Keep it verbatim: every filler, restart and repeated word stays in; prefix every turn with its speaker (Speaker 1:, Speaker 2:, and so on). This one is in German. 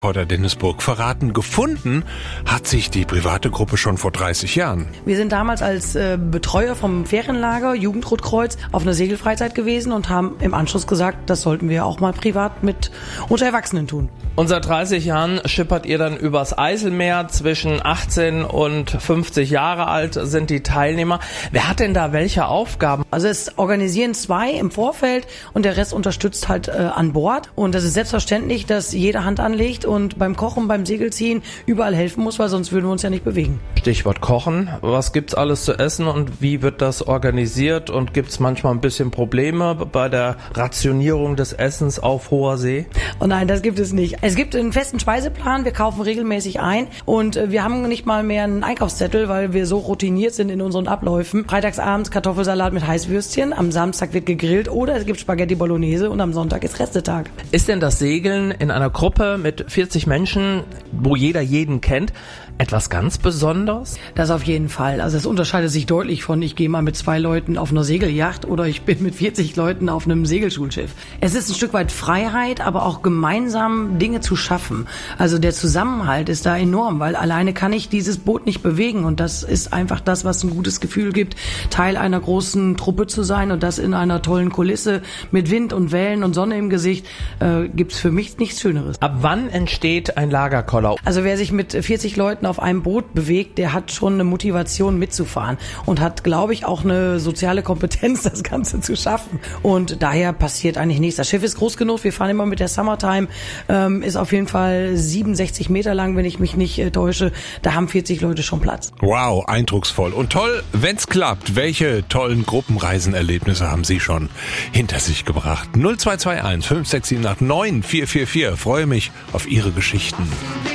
Speaker 1: Oder Dennisburg verraten, gefunden hat sich die private Gruppe schon vor dreißig Jahren.
Speaker 2: Wir sind damals als äh, Betreuer vom Ferienlager Jugendrotkreuz auf einer Segelfreizeit gewesen und haben im Anschluss gesagt, das sollten wir auch mal privat mit unter Erwachsenen tun.
Speaker 3: Und seit dreißig Jahren schippert ihr dann übers Eiselmeer. Zwischen achtzehn und fünfzig Jahre alt sind die Teilnehmer. Wer hat denn da welche Aufgaben?
Speaker 2: Also es organisieren zwei im Vorfeld und der Rest unterstützt halt äh, an Bord. Und das ist selbstverständlich, dass jeder Hand anlegt und beim Kochen, beim Segelziehen überall helfen muss, weil sonst würden wir uns ja nicht bewegen.
Speaker 3: Stichwort Kochen. Was gibt's alles zu essen und wie wird das organisiert? Und gibt's manchmal ein bisschen Probleme bei der Rationierung des Essens auf hoher See?
Speaker 2: Oh nein, das gibt es nicht. Es gibt einen festen Speiseplan, wir kaufen regelmäßig ein und wir haben nicht mal mehr einen Einkaufszettel, weil wir so routiniert sind in unseren Abläufen. Freitagsabends Kartoffelsalat mit Heißwürstchen, am Samstag wird gegrillt oder es gibt Spaghetti Bolognese und am Sonntag ist Restetag.
Speaker 3: Ist denn das Segeln in einer Gruppe mit vierzig Menschen, wo jeder jeden kennt, etwas ganz Besonderes?
Speaker 2: Das auf jeden Fall. Also es unterscheidet sich deutlich von, ich gehe mal mit zwei Leuten auf einer Segelyacht oder ich bin mit vierzig Leuten auf einem Segelschulschiff. Es ist ein Stück weit Freiheit, aber auch gemeinsam Dinge zu schaffen. Also der Zusammenhalt ist da enorm, weil alleine kann ich dieses Boot nicht bewegen und das ist einfach das, was ein gutes Gefühl gibt, Teil einer großen Truppe zu sein und das in einer tollen Kulisse mit Wind und Wellen und Sonne im Gesicht, äh, gibt's für mich nichts Schöneres.
Speaker 3: Ab wann entsteht ein Lagerkoller?
Speaker 2: Also wer sich mit vierzig Leuten auf einem Boot bewegt, der hat schon eine Motivation mitzufahren und hat, glaube ich, auch eine soziale Kompetenz, das Ganze zu schaffen. Und daher passiert eigentlich nichts. Das Schiff ist groß genug, wir fahren immer mit der Summertime, ähm, ist auf jeden Fall siebenundsechzig Meter lang, wenn ich mich nicht äh, täusche. Da haben vierzig Leute schon Platz.
Speaker 1: Wow, eindrucksvoll. Und toll, wenn's klappt. Welche tollen Gruppenreisenerlebnisse haben Sie schon hinter sich gebracht? null zwei zwei eins fünf sechs sieben acht neun vier vier vier. Freue mich auf Ihre Geschichten.